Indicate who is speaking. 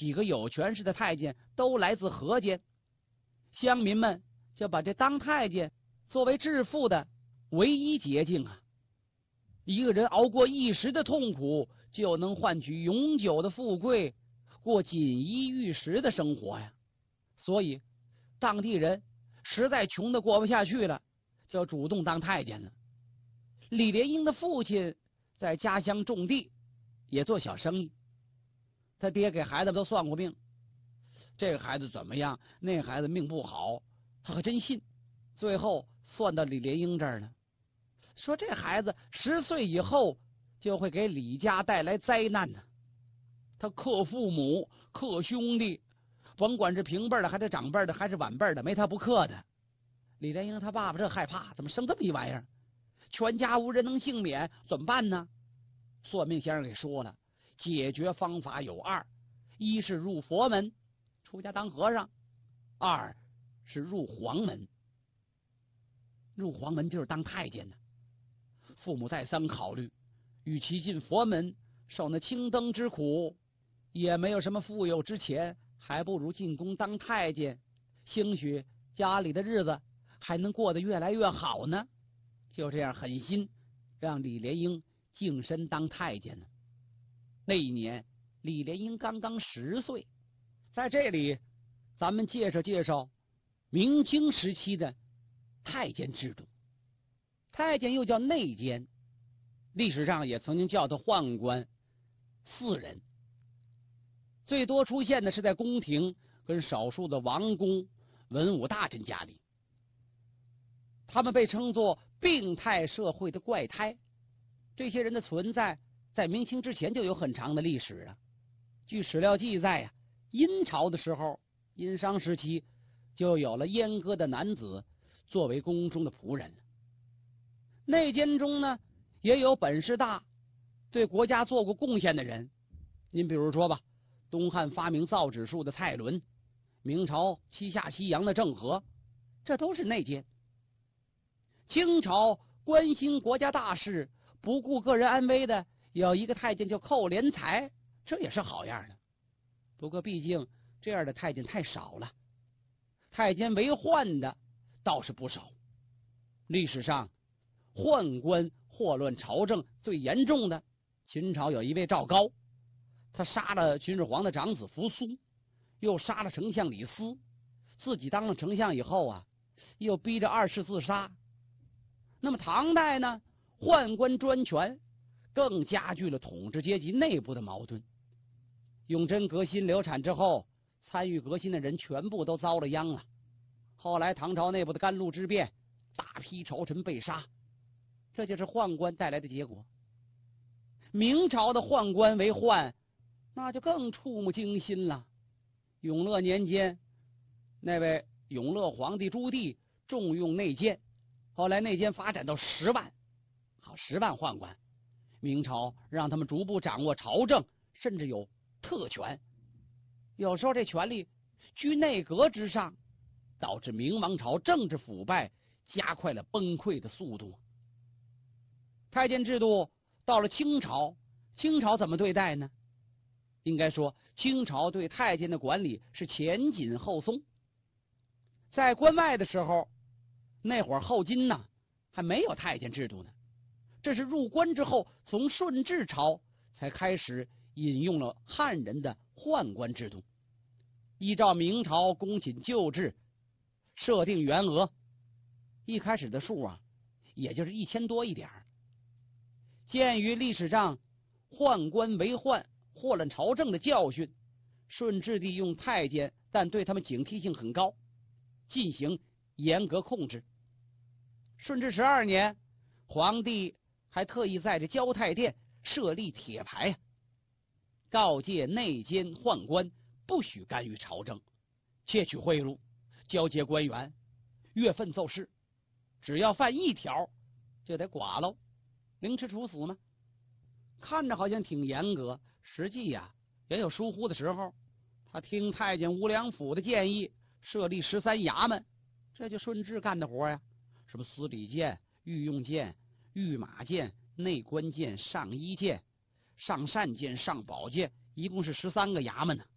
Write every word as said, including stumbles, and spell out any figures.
Speaker 1: 几个有权势的太监都来自河间，乡民们就把这当太监作为致富的唯一捷径啊！一个人熬过一时的痛苦，就能换取永久的富贵，过锦衣玉食的生活呀。所以当地人实在穷得过不下去了，就主动当太监了。李莲英的父亲在家乡种地，也做小生意。他爹给孩子都算过命，这个孩子怎么样，那个孩子命不好，他可真信。最后算到李莲英这儿呢，说这孩子十岁以后就会给李家带来灾难呢。他克父母，克兄弟，甭管是平辈的还是长辈的还是晚辈的，没他不克的。李莲英他爸爸这害怕，怎么生这么一玩意儿？全家无人能幸免，怎么办呢？算命先生给说了，解决方法有二：一是入佛门，出家当和尚；二是入黄门。入黄门就是当太监的。父母再三考虑，与其进佛门受那青灯之苦，也没有什么富有之钱，还不如进宫当太监，兴许家里的日子还能过得越来越好呢。就这样狠心让李莲英净身当太监呢。那一年李莲英刚刚十岁。在这里咱们介绍介绍明清时期的太监制度。太监又叫内监，历史上也曾经叫他宦官、四人。最多出现的是在宫廷跟少数的王公、文武大臣家里。他们被称作病态社会的怪胎。这些人的存在在明清之前就有很长的历史了。据史料记载啊，殷朝的时候，殷商时期就有了阉割的男子作为宫中的仆人了。内监中呢，也有本事大、对国家做过贡献的人。您比如说吧，东汉发明造纸术的蔡伦，明朝七下西洋的郑和，这都是内监。清朝关心国家大事、不顾个人安危的有一个太监叫寇连才，这也是好样的。不过毕竟这样的太监太少了，太监为宦的倒是不少。历史上宦官祸乱朝政最严重的，秦朝有一位赵高，他杀了秦始皇的长子扶苏，又杀了丞相李斯，自己当了丞相以后啊，又逼着二世自杀。那么唐代呢，宦官专权，更加剧了统治阶级内部的矛盾。永贞革新流产之后，参与革新的人全部都遭了殃了。后来唐朝内部的甘露之变，大批朝臣被杀，这就是宦官带来的结果。明朝的宦官为宦，那就更触目惊心了。永乐年间，那位永乐皇帝朱棣重用内监，后来内监发展到十万，好十万宦官。明朝让他们逐步掌握朝政，甚至有特权。有时候这权力居内阁之上，导致明王朝政治腐败，加快了崩溃的速度。太监制度到了清朝，清朝怎么对待呢？应该说清朝对太监的管理是前紧后松。在关外的时候，那会儿后金呢还没有太监制度呢，这是入关之后，从顺治朝才开始引用了汉人的宦官制度。依照明朝公寝旧制设定员额，一开始的数啊，也就是一千多一点。鉴于历史上宦官为宦、祸乱朝政的教训，顺治帝用太监，但对他们警惕性很高，进行严格控制。顺治十二年，皇帝还特意在这交泰殿设立铁牌，告诫内监宦官不许干预朝政，窃取贿赂，交接官员，越份奏事，只要犯一条就得剐喽，凌迟处死吗？看着好像挺严格，实际呀、啊、也有疏忽的时候。他听太监吴良辅的建议，设立十三衙门，这就顺治干的活呀。什么司礼监、御用监、御马监、内官监、上衣监、上膳监、上宝监，一共是十三个衙门呢。